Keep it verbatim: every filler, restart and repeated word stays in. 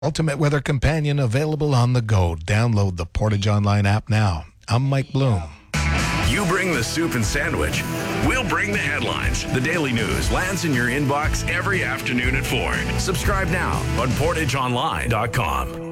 Ultimate Weather Companion available on the go. Download the Portage Online app now. I'm Mike Bloom. You bring the soup and sandwich. We'll bring the headlines. The daily news lands in your inbox every afternoon at four. Subscribe now on portage online dot com.